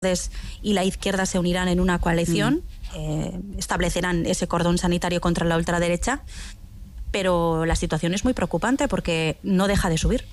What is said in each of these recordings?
y la izquierda se unirán en una coalición, establecerán ese cordón sanitario contra la ultraderecha, pero la situación es muy preocupante porque no deja de subir.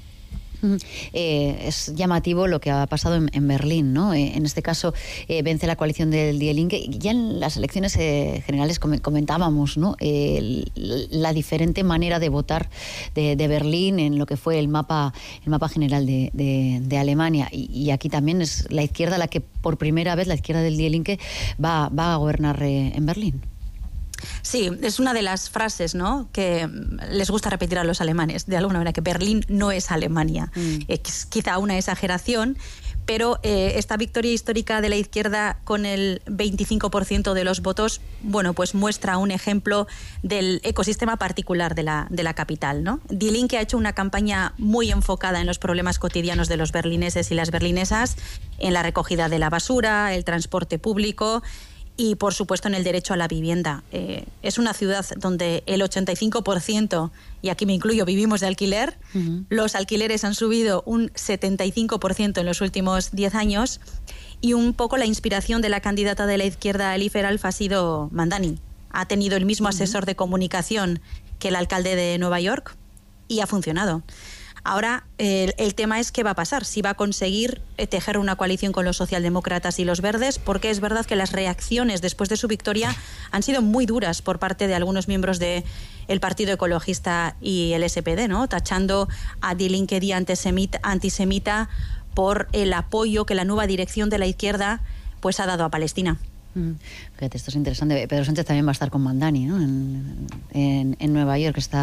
Es llamativo lo que ha pasado en Berlín, ¿no? En este caso vence la coalición del Die Linke. Ya en las elecciones generales comentábamos, ¿no? La diferente manera de votar de Berlín en lo que fue el mapa general de Alemania, y aquí también es la izquierda la que por primera vez, la izquierda del Die Linke, va a gobernar en Berlín. Sí, es una de las frases, ¿no?, que les gusta repetir a los alemanes, de alguna manera, que Berlín no es Alemania. Es quizá una exageración, pero esta victoria histórica de la izquierda con el 25% de los votos, bueno, pues muestra un ejemplo del ecosistema particular de la capital, ¿no? Die Linke ha hecho una campaña muy enfocada en los problemas cotidianos de los berlineses y las berlinesas, en la recogida de la basura, el transporte público y, por supuesto, en el derecho a la vivienda. Es una ciudad donde el 85%, y aquí me incluyo, vivimos de alquiler. Los alquileres han subido un 75% en los últimos 10 años, y un poco la inspiración de la candidata de la izquierda Elif Eralf ha sido Mandani. Ha tenido el mismo asesor de comunicación que el alcalde de Nueva York y ha funcionado. Ahora, el tema es qué va a pasar, si va a conseguir tejer una coalición con los socialdemócratas y los verdes, porque es verdad que las reacciones después de su victoria han sido muy duras por parte de algunos miembros del Partido Ecologista y el SPD, ¿no?, tachando a Die Linke de antisemita por el apoyo que la nueva dirección de la izquierda pues ha dado a Palestina. Fíjate, esto es interesante. Pedro Sánchez también va a estar con Mandani, ¿no?, en Nueva York, está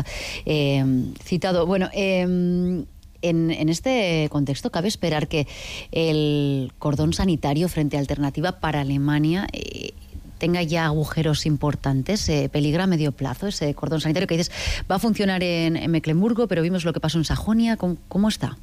citado. Bueno, en este contexto cabe esperar que el cordón sanitario frente a Alternativa para Alemania tenga ya agujeros importantes. Peligra a medio plazo ese cordón sanitario que dices va a funcionar en Mecklemburgo, pero vimos lo que pasó en Sajonia. ¿Cómo está?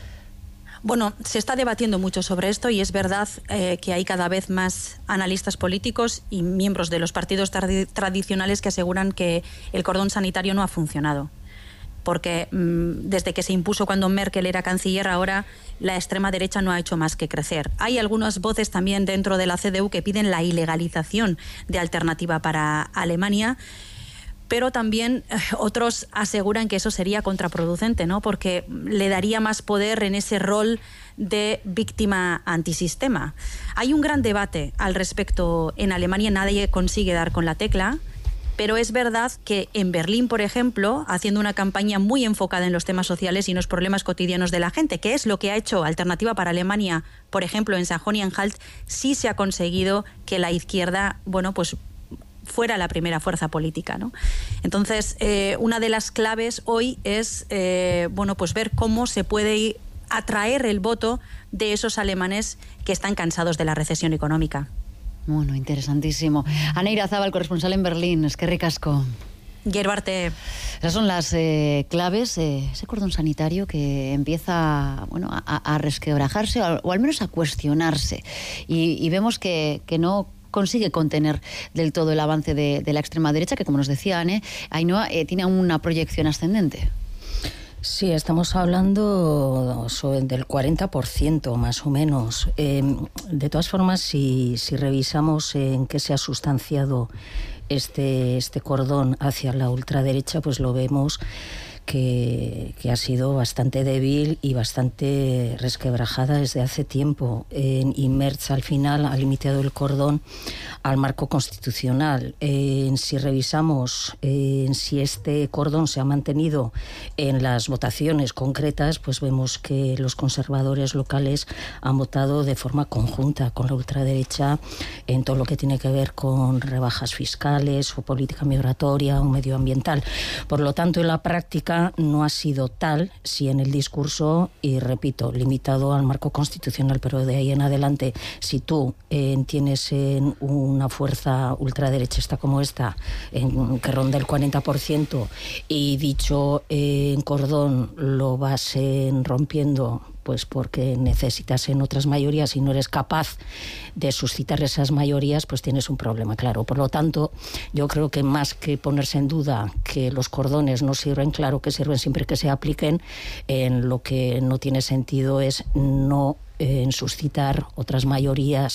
Bueno, se está debatiendo mucho sobre esto, y es verdad que hay cada vez más analistas políticos y miembros de los partidos tradicionales que aseguran que el cordón sanitario no ha funcionado. Porque desde que se impuso cuando Merkel era canciller, ahora la extrema derecha no ha hecho más que crecer. Hay algunas voces también dentro de la CDU que piden la ilegalización de Alternativa para Alemania, pero también otros aseguran que eso sería contraproducente, ¿no?, porque le daría más poder en ese rol de víctima antisistema. Hay un gran debate al respecto en Alemania, nadie consigue dar con la tecla, pero es verdad que en Berlín, por ejemplo, haciendo una campaña muy enfocada en los temas sociales y en los problemas cotidianos de la gente, que es lo que ha hecho Alternativa para Alemania, por ejemplo, en Sajonia-Anhalt, sí se ha conseguido que la izquierda, bueno, pues fuera la primera fuerza política, ¿no? Entonces, una de las claves hoy es bueno, pues ver cómo se puede atraer el voto de esos alemanes que están cansados de la recesión económica. Bueno, interesantísimo. Ana Irazábal, corresponsal en Berlín. Eskerrik asko. Gero arte. Esas son las claves, ese cordón sanitario que empieza, bueno, a resquebrajarse o al menos a cuestionarse. Y vemos que no consigue contener del todo el avance de la extrema derecha, que, como nos decía Anne, Ainhoa, tiene una proyección ascendente. Sí, estamos hablando del 40% más o menos. De todas formas, si revisamos en qué se ha sustanciado este cordón hacia la ultraderecha, pues lo vemos que ha sido bastante débil y bastante resquebrajada desde hace tiempo. Y Merz al final ha limitado el cordón al marco constitucional. Si revisamos si este cordón se ha mantenido en las votaciones concretas, pues vemos que los conservadores locales han votado de forma conjunta con la ultraderecha en todo lo que tiene que ver con rebajas fiscales o política migratoria o medioambiental. Por lo tanto, en la práctica no ha sido tal, si en el discurso, y repito, limitado al marco constitucional, pero de ahí en adelante, si tú tienes en una fuerza ultraderechista como esta, que ronda el 40%, y dicho en cordón lo vas rompiendo pues porque necesitas en otras mayorías y no eres capaz de suscitar esas mayorías, pues tienes un problema, claro. Por lo tanto, yo creo que más que ponerse en duda que los cordones no sirven, claro que sirven siempre que se apliquen, en lo que no tiene sentido es no en suscitar otras mayorías